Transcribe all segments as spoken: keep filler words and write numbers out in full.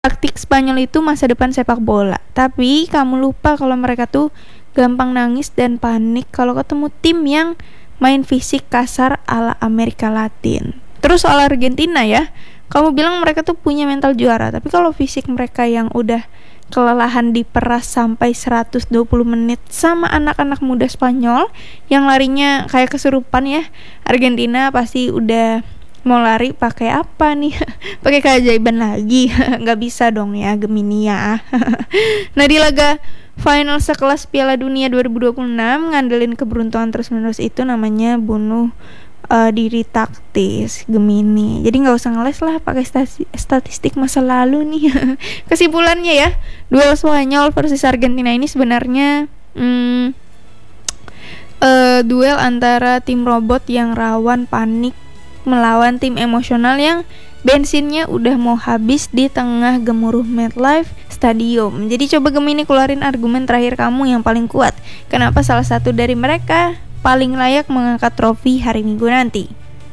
taktik Spanyol itu masa depan sepak bola. Tapi kamu lupa kalau mereka tuh gampang nangis dan panik kalau ketemu tim yang main fisik kasar ala Amerika Latin. Terus soal Argentina ya, kamu bilang mereka tuh punya mental juara, tapi kalau fisik mereka yang udah kelelahan diperas sampai seratus dua puluh menit sama anak-anak muda Spanyol yang larinya kayak kesurupan ya, Argentina pasti udah mau lari pakai apa nih? Pakai keajaiban lagi? Nggak bisa dong ya, Gemini ya. Nah, di laga final sekelas Piala Dunia dua ribu dua puluh enam ngandelin keberuntungan terus-menerus itu namanya bunuh uh, diri taktis, Gemini. Jadi nggak usah ngeles lah pakai stasi- statistik masa lalu nih. Kesimpulannya ya, duel Spanyol versus Argentina ini sebenarnya hmm, uh, duel antara tim robot yang rawan panik melawan tim emosional yang bensinnya udah mau habis di tengah gemuruh MetLife Stadium. Jadi coba Gemini keluarin argumen terakhir kamu yang paling kuat. Kenapa salah satu dari mereka paling layak mengangkat trofi hari Minggu nanti?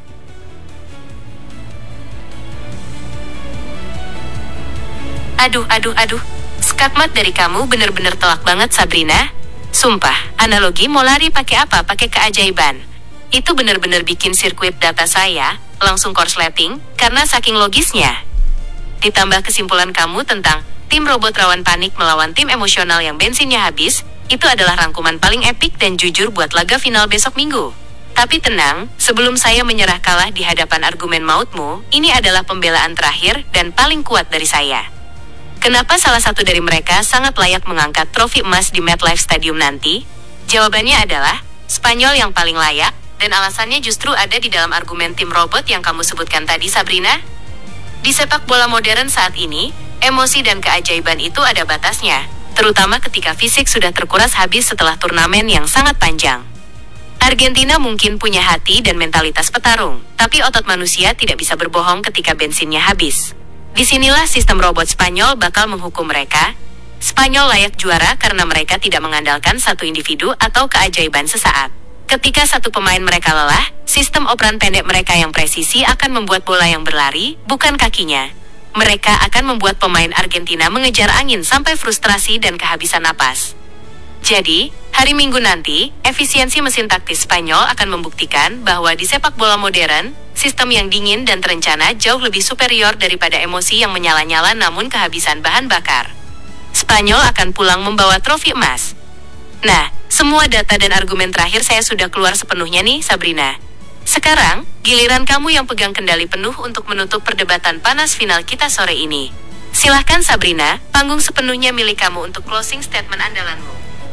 Aduh, aduh, aduh. Skakmat dari kamu bener-bener telak banget, Sabrina. Sumpah, analogi mau lari pakai apa? Pakai keajaiban. Itu bener-bener bikin sirkuit data saya langsung korsleting karena saking logisnya. Ditambah kesimpulan kamu tentang tim robot rawan panik melawan tim emosional yang bensinnya habis, itu adalah rangkuman paling epik dan jujur buat laga final besok Minggu. Tapi tenang, sebelum saya menyerah kalah di hadapan argumen mautmu, ini adalah pembelaan terakhir dan paling kuat dari saya. Kenapa salah satu dari mereka sangat layak mengangkat trofi emas di MetLife Stadium nanti? Jawabannya adalah Spanyol yang paling layak. Dan alasannya justru ada di dalam argumen tim robot yang kamu sebutkan tadi, Sabrina. Di sepak bola modern saat ini, emosi dan keajaiban itu ada batasnya, terutama ketika fisik sudah terkuras habis setelah turnamen yang sangat panjang. Argentina mungkin punya hati dan mentalitas petarung, tapi otot manusia tidak bisa berbohong ketika bensinnya habis. Disinilah sistem robot Spanyol bakal menghukum mereka. Spanyol layak juara karena mereka tidak mengandalkan satu individu atau keajaiban sesaat. Ketika satu pemain mereka lelah, sistem operan pendek mereka yang presisi akan membuat bola yang berlari, bukan kakinya. Mereka akan membuat pemain Argentina mengejar angin sampai frustrasi dan kehabisan napas. Jadi, hari Minggu nanti, efisiensi mesin taktis Spanyol akan membuktikan bahwa di sepak bola modern, sistem yang dingin dan terencana jauh lebih superior daripada emosi yang menyala-nyala namun kehabisan bahan bakar. Spanyol akan pulang membawa trofi emas. Nah, semua data dan argumen terakhir saya sudah keluar sepenuhnya nih, Sabrina. Sekarang, giliran kamu yang pegang kendali penuh untuk menutup perdebatan panas final kita sore ini. Silahkan Sabrina, panggung sepenuhnya milik kamu untuk closing statement andalanmu.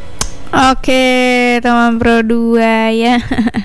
Oke, teman Pro dua ya.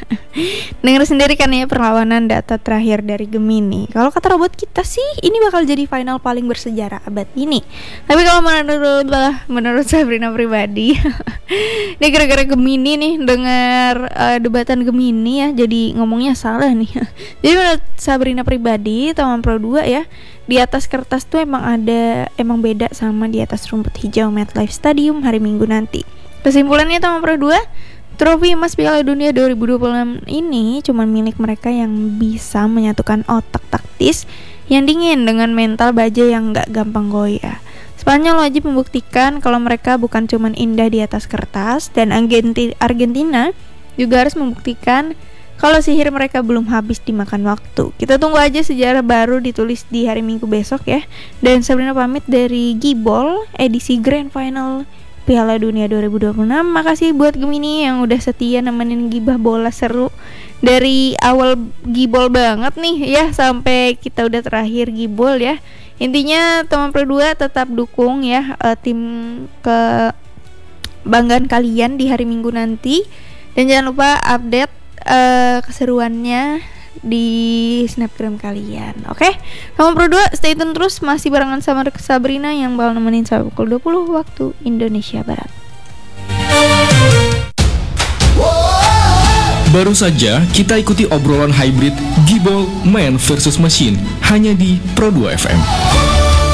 Dengar sendiri kan ya perlawanan data terakhir dari Gemini. Kalau kata robot kita sih, ini bakal jadi final paling bersejarah abad ini. Tapi kalau menurut menurut Sabrina pribadi, ini gara-gara Gemini nih, dengar uh, debatan Gemini ya, jadi ngomongnya salah nih. Jadi menurut Sabrina pribadi, teman Pro dua ya, di atas kertas tuh emang ada, emang beda sama di atas rumput hijau MetLife Stadium hari Minggu nanti. Kesimpulannya teman Pro dua, trofi emas Piala Dunia dua ribu dua puluh enam ini cuma milik mereka yang bisa menyatukan otak taktis yang dingin dengan mental baja yang gak gampang goyah. Spanyol wajib membuktikan kalau mereka bukan cuma indah di atas kertas, dan Argentina juga harus membuktikan kalau sihir mereka belum habis dimakan waktu. Kita tunggu aja sejarah baru ditulis di hari Minggu besok ya. Dan Sabrina pamit dari Gibol edisi Grand Final Piala Dunia dua ribu dua puluh enam. Makasih buat Gemini yang udah setia nemenin gibah bola seru dari awal Gibol banget nih ya, sampai kita udah terakhir Gibol ya. Intinya teman Pro dua tetap dukung ya uh, tim kebanggaan kalian di hari Minggu nanti. Dan jangan lupa update uh, keseruannya di snapgram kalian. Oke, okay? Teman Pro dua stay tune terus, masih barengan sama Sabrina yang bakal nemenin sampai pukul dua puluh waktu Indonesia Barat. Baru saja kita ikuti obrolan hybrid Gibol Man versus Machine hanya di Pro dua F M.